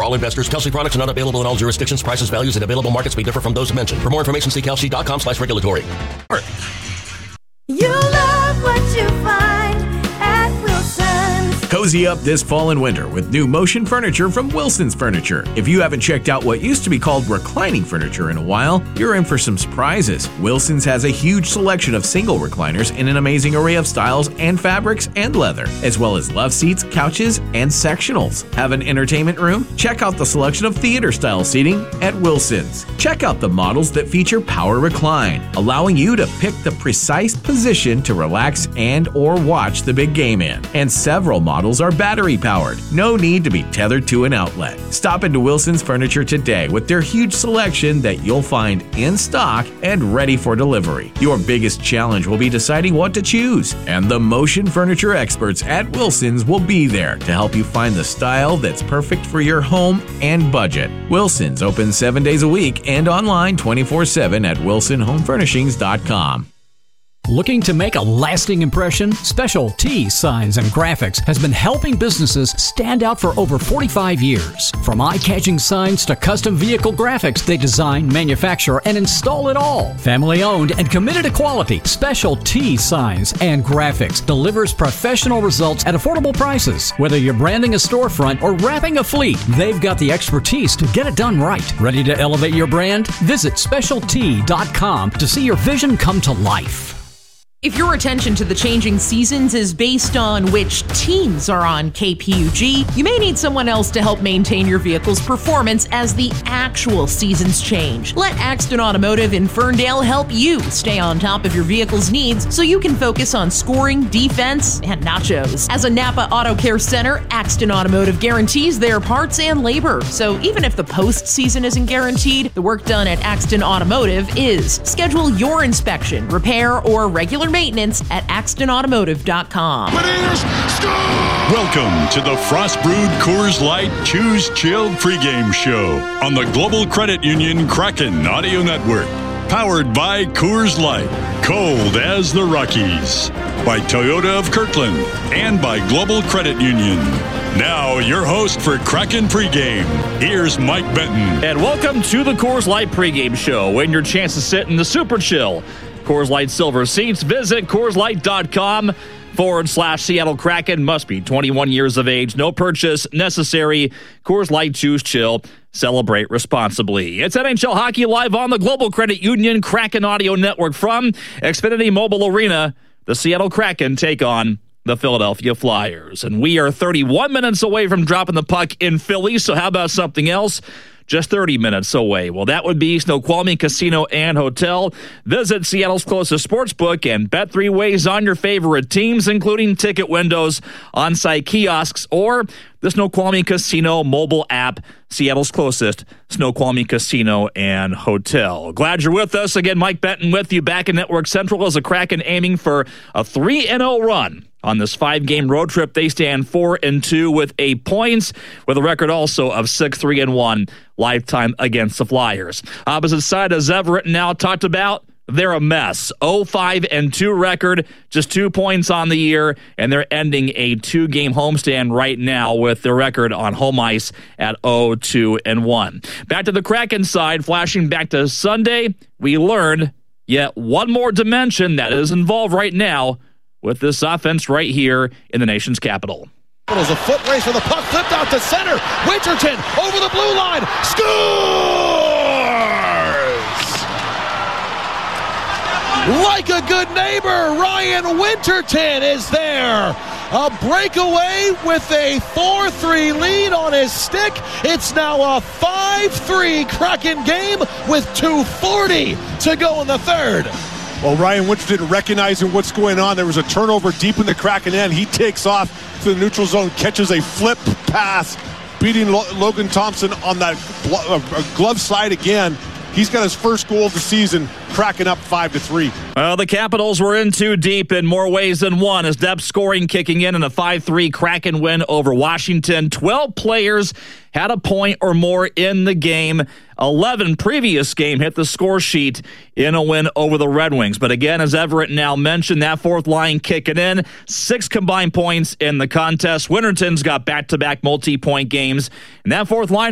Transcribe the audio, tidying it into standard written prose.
for all investors. Kelsey products are not available in all jurisdictions. Prices, values, and available markets may differ from those mentioned. For more information, see kelsey.com/regulatory. You love what you find at Wilson's. Cozy up this fall and winter with new motion furniture from Wilson's Furniture. If you haven't checked out what used to be called reclining furniture in a while, you're in for some surprises. Wilson's has a huge selection of single recliners in an amazing array of styles and fabrics and leather, as well as love seats, couches, and sectionals. Have an entertainment room? Check out the selection of theater-style seating at Wilson's. Check out the models that feature power recline, allowing you to pick the precise position to relax and or watch the big game in. And several models are battery powered. No need to be tethered to an outlet. Stop into Wilson's Furniture today with their huge selection that you'll find in stock and ready for delivery. Your biggest challenge will be deciding what to choose, and the motion furniture experts at Wilson's will be there to help you find the style that's perfect for your home and budget. Wilson's open 7 days a week and online 24/7 at wilsonhomefurnishings.com. Looking to make a lasting impression? Special T Signs and Graphics has been helping businesses stand out for over 45 years. From eye-catching signs to custom vehicle graphics, they design, manufacture, and install it all. Family-owned and committed to quality, Special T Signs and Graphics delivers professional results at affordable prices. Whether you're branding a storefront or wrapping a fleet, they've got the expertise to get it done right. Ready to elevate your brand? Visit specialty.com to see your vision come to life. If your attention to the changing seasons is based on which teams are on KPUG, you may need someone else to help maintain your vehicle's performance as the actual seasons change. Let Axton Automotive in Ferndale help you stay on top of your vehicle's needs so you can focus on scoring, defense, and nachos. As a Napa Auto Care Center, Axton Automotive guarantees their parts and labor. So even if the postseason isn't guaranteed, the work done at Axton Automotive is. Schedule your inspection, repair, or regular maintenance at axtonautomotive.com. Welcome to the Frost Brewed Coors Light Choose Chilled pregame show on the Global Credit Union Kraken Audio Network. Powered by Coors Light, cold as the Rockies. By Toyota of Kirkland and by Global Credit Union. Now, your host for Kraken Pregame, here's Mike Benton. And welcome to the Coors Light Pregame Show and your chance to sit in the Super Chill Coors Light Silver Seats. Visit CoorsLight.com/Seattle Kraken. Must be 21 years of age. No purchase necessary. Coors Light Choose Chill. Celebrate responsibly. It's NHL Hockey live on the Global Credit Union Kraken Audio Network from Xfinity Mobile Arena. The Seattle Kraken take on the Philadelphia Flyers. And we are 31 minutes away from dropping the puck in Philly, so how about something else? Just 30 minutes away. Well, that would be Snoqualmie Casino and Hotel. Visit Seattle's closest sportsbook and bet 3 ways on your favorite teams, including ticket windows, on-site kiosks, or the Snoqualmie Casino mobile app, Seattle's closest Snoqualmie Casino and Hotel. Glad you're with us. Again, Mike Benton with you back in Network Central as a Kraken aiming for a 3-0 run. On this 5-game road trip, they stand 4-2 with 8 points, with a record also of 6-3-1 lifetime against the Flyers. Opposite side, as Everett now talked about, they're a mess. 0-5-2 record, just 2 points on the year, and they're ending a 2-game homestand right now with their record on home ice at 0-2-1. Back to the Kraken side, flashing back to Sunday, we learned yet one more dimension that is involved right now with this offense right here in the nation's capital. It was a foot race for the puck, flipped out to center. Winterton over the blue line, scores! Like a good neighbor, Ryan Winterton is there. A breakaway with a 4-3 lead on his stick. It's now a 5-3 Kraken game with 2:40 to go in the third. Well, Ryan Winterton recognizing what's going on. There was a turnover deep in the Kraken end. He takes off to the neutral zone, catches a flip pass, beating Logan Thompson on that glove slide again. He's got his first goal of the season, Kraken up 5-3. Well, the Capitals were in too deep in more ways than one as depth scoring kicking in a 5-3 Kraken win over Washington. 12 players had a point or more in the game. 11 previous game hit the score sheet in a win over the Red Wings. But again, as Everett now mentioned, that fourth line kicking in. 6 combined points in the contest. Winterton's got back-to-back multi-point games. And that fourth line